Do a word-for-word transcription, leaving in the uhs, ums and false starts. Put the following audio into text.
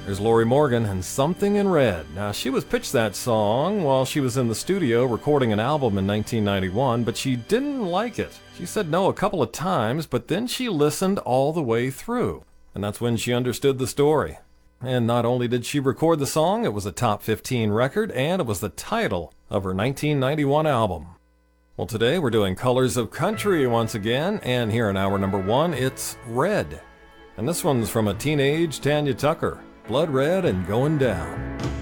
There's Lori Morgan and Something in Red. Now, she was pitched that song while she was in the studio recording an album in nineteen ninety-one, but she didn't like it. She said no a couple of times, but then she listened all the way through. And that's when she understood the story. And not only did she record the song, it was a top fifteen record, and it was the title of her nineteen ninety-one album. Well, today we're doing Colors of Country once again, and here in hour number one, it's Red. And this one's from a teenage Tanya Tucker. Blood Red and Going Down.